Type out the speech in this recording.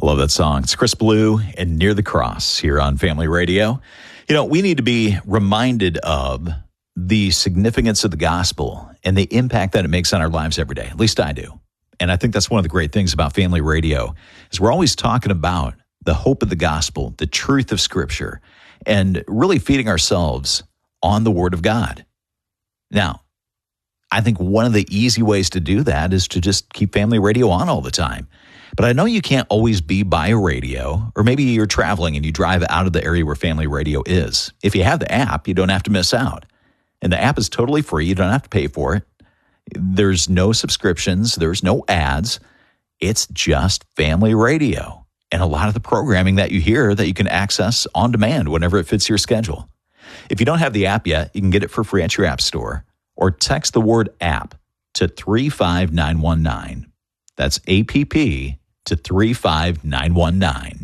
I love that song. It's Chris Blue and Near the Cross here on Family Radio. You know, we need to be reminded of the significance of the gospel and the impact that it makes on our lives every day. At least I do. And I think that's one of the great things about Family Radio is we're always talking about the hope of the gospel, the truth of Scripture, and really feeding ourselves on the Word of God. Now, I think one of the easy ways to do that is to just keep Family Radio on all the time. But I know you can't always be by a radio, or maybe you're traveling and you drive out of the area where Family Radio is. If you have the app, you don't have to miss out. And the app is totally free. You don't have to pay for it. There's no subscriptions. There's no ads. It's just Family Radio. And a lot of the programming that you hear that you can access on demand whenever it fits your schedule. If you don't have the app yet, you can get it for free at your app store or text the word app to 35919. That's APP to 35919.